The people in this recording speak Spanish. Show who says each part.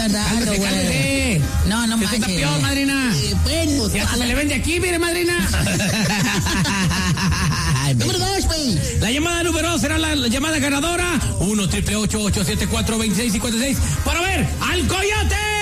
Speaker 1: raro, güey.
Speaker 2: Cálmese.
Speaker 1: No
Speaker 2: Esto está peor, madrina.
Speaker 1: Bueno,
Speaker 2: Ya se le vende aquí, mire, madrina.
Speaker 1: Número 2, güey.
Speaker 2: La llamada número 2 será la llamada ganadora. 1-888-874-2656 para ver al Coyote.